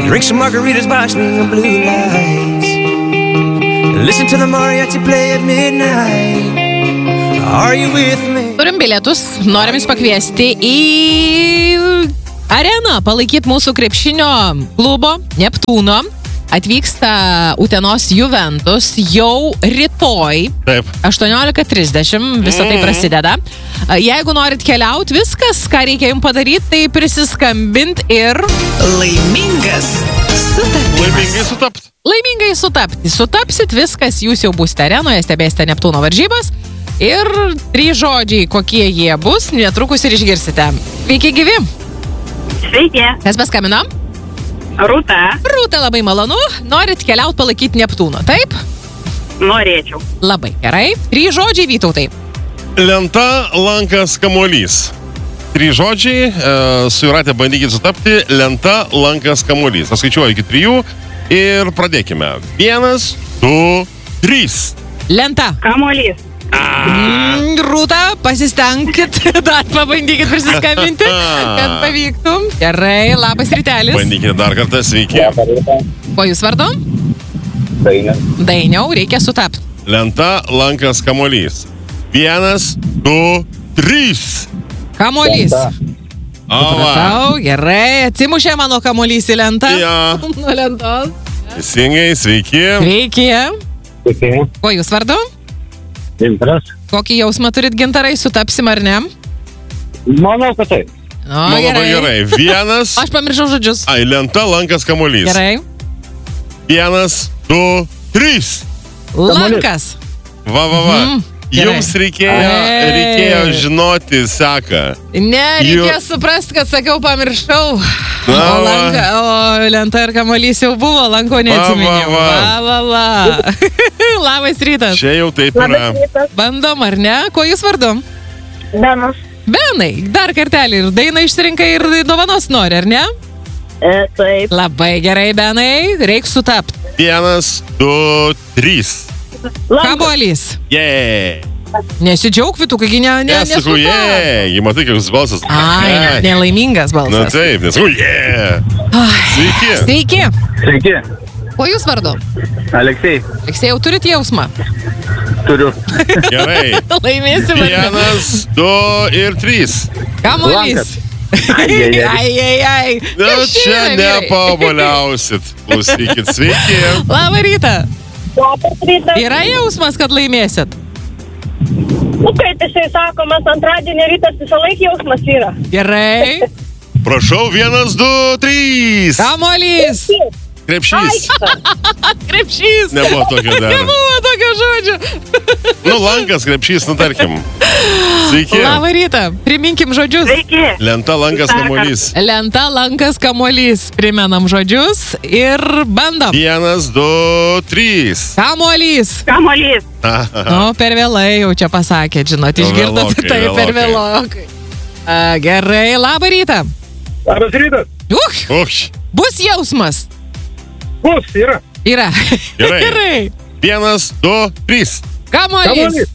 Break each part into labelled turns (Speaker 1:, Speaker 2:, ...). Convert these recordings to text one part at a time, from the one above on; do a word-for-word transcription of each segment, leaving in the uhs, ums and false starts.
Speaker 1: Drink some margaritas, watching the blue lights. Listen to the mariachi play at midnight. Are you with me?
Speaker 2: Turim bilietus, norim jūs pakviesti į areną, palaikyti mūsų krepšinio klubo Neptūno. Atvyksta Utenos Juventus jau rytoj.
Speaker 3: Taip.
Speaker 2: aštuoniolika trisdešimt, visą tai prasideda. Jeigu norit keliauti, viskas, ką reikia jums padaryti, tai prisiskambint ir...
Speaker 4: Laimingas sutapimas.
Speaker 3: Laimingai sutapt.
Speaker 2: Laimingai sutapti. Sutapsit, viskas, jūs jau būsite arenoje, stebėsite Neptūno varžybas. Ir trys žodžiai, kokie jie bus, netrukus ir išgirsite. Sveiki, gyvi.
Speaker 5: Sveiki.
Speaker 2: Kas paskambino?
Speaker 5: Rūta.
Speaker 2: Rūta, labai malonu. Norit keliauti palaikyti Neptūno, taip?
Speaker 5: Norėčiau.
Speaker 2: Labai gerai. Trys žodžiai, Vytautai.
Speaker 3: Lenta, lankas, kamuolys. Trys žodžiai, e, su Jūrate bandykit sutapti. Lenta, lankas, kamuolys. Aš skaičiuoju iki trijų ir pradėkime. Vienas, du, trys.
Speaker 2: Lenta.
Speaker 5: Kamuolys.
Speaker 2: Mm, Rūta, pasistengkit, dar pabandykit prisiskambinti, kad pavyktų. Gerai, labas rytelis.
Speaker 3: Bandykite dar kartą, sveiki.
Speaker 2: Kuo jūs vardu?
Speaker 6: Dainiau.
Speaker 2: Dainiau, reikia sutapti.
Speaker 3: Lenta, lankas, kamuolys. Vienas, du, trys.
Speaker 2: Kamuolys.
Speaker 3: Ava.
Speaker 2: Supratau, gerai, atsimušė mano kamuolys į lentą.
Speaker 3: Ja.
Speaker 2: Nuo lentos.
Speaker 3: Teisingai, sveiki.
Speaker 2: Sveiki.
Speaker 6: Sveiki.
Speaker 2: Kuo jūs vardu?
Speaker 6: Gintaras.
Speaker 2: Kokį jausmą turit, Gintarai, sutapsim ar ne?
Speaker 6: Manau, kad taip.
Speaker 2: O,
Speaker 3: Man labai gerai. Vienas.
Speaker 2: Aš pamiršau žodžius.
Speaker 3: Ai, lenta, lankas, kamuolys.
Speaker 2: Gerai.
Speaker 3: Vienas, du, trys.
Speaker 2: Lankas.
Speaker 3: Va, va, va.
Speaker 2: Mhm, gerai.
Speaker 3: Jums reikėjo,
Speaker 2: Ei.
Speaker 3: reikėjo žinoti seką.
Speaker 2: Ne, reikėjo
Speaker 3: Ju-
Speaker 2: suprast, kad sakiau, pamiršau.
Speaker 3: Na,
Speaker 2: O,
Speaker 3: va.
Speaker 2: lanka, o lenta ir kamuolys jau buvo, lanko neatsiminiau.
Speaker 3: Va, va,
Speaker 2: Va, va, va. Labas rytas.
Speaker 3: Čia jau taip yra.
Speaker 2: Bandom, ar ne? Kuo jūs vardu?
Speaker 5: Benas.
Speaker 2: Benai, dar kartelį. Ir dainą išsirinkai ir dovanos nori, ar ne?
Speaker 5: E, taip.
Speaker 2: Labai gerai, Benai. Reiks sutapti.
Speaker 3: Vienas, du, trys.
Speaker 5: Lankas.
Speaker 2: Kamuolys.
Speaker 3: Yeah.
Speaker 2: Nesidžiaug, Vitukai, ne, ne,
Speaker 3: Nesakau,
Speaker 2: nesutap.
Speaker 3: yeah. Matai, koks balsas.
Speaker 2: Ai, nelaimingas
Speaker 3: Na
Speaker 2: balsas.
Speaker 3: taip, nesakau, yeah.
Speaker 2: Ai,
Speaker 3: Sveiki.
Speaker 2: Sveiki.
Speaker 6: Sveiki.
Speaker 2: Kuo jūs vardu?
Speaker 6: Aleksej,
Speaker 2: Aleksej, jau turit jausmą?
Speaker 6: turiu.
Speaker 2: Laimėsim,
Speaker 3: Gerai.
Speaker 2: ar ne?
Speaker 3: Vienas, du ir trys.
Speaker 2: Kamuolys.
Speaker 6: Ai, ai, ai.
Speaker 2: Ai, ai, ai.
Speaker 3: Na,
Speaker 2: Kas
Speaker 3: čia
Speaker 2: yra, vyrai?
Speaker 3: nepaboliausit. Klausykit, sveiki.
Speaker 2: Labą rytą.
Speaker 5: Labas rytas.
Speaker 2: Yra jausmas, kad laimėsit?
Speaker 5: Nu, kaip jisai sako, mes antradienį rytas visą laiką jausmas yra.
Speaker 2: Gerai.
Speaker 3: Prašau, vienas, du, trys.
Speaker 2: Kamuolys.
Speaker 3: Krepšys.
Speaker 2: Krepšys.
Speaker 3: Nebuvo tokio dar.
Speaker 2: Nebuvo tokio žodžio.
Speaker 3: Nu, lankas, krepšys, nu tarkim. Sveiki.
Speaker 2: Labą rytą. Priminkim žodžius.
Speaker 5: Sveiki.
Speaker 3: Lenta, lankas, kamuolys.
Speaker 2: Lenta, lankas, kamuolys. Primenam žodžius ir bandom.
Speaker 3: Vienas, du, trys.
Speaker 2: Kamuolys.
Speaker 5: Kamuolys.
Speaker 2: Nu, per vėlai jau čia pasakėt, žinot,
Speaker 3: Nu,
Speaker 2: išgirdot,
Speaker 3: vėlokai,
Speaker 2: tai per
Speaker 3: vėlokai.
Speaker 2: vėlokai. A, gerai, labą rytą.
Speaker 6: Labas rytas.
Speaker 2: Uch,
Speaker 3: Uch.
Speaker 2: bus jausmas.
Speaker 6: Bus, yra.
Speaker 2: Yra.
Speaker 3: Gerai.
Speaker 2: Gerai.
Speaker 3: Vienas, du, trys.
Speaker 2: Kamuolys.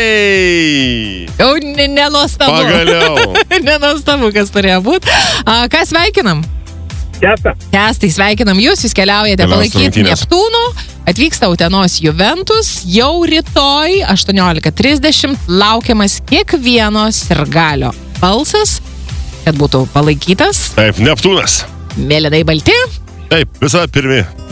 Speaker 3: Jei.
Speaker 2: Jau ne- nenuostabu.
Speaker 3: Pagaliau.
Speaker 2: Nenuostabu, kas turėjo būti. A, ką sveikinam?
Speaker 6: Kesta.
Speaker 2: Testai, sveikinam jūs, jūs keliaujate
Speaker 3: Keliaus
Speaker 2: palaikyti
Speaker 3: rungtynės.
Speaker 2: Neptūno, atvyksta Utenos Juventus, jau rytoj aštuoniolika trisdešimt laukiamas kiekvieno sirgalio balsas, kad būtų palaikytas.
Speaker 3: Taip, Neptūnas.
Speaker 2: Mėlynai balti.
Speaker 3: Taip, visa pirmi.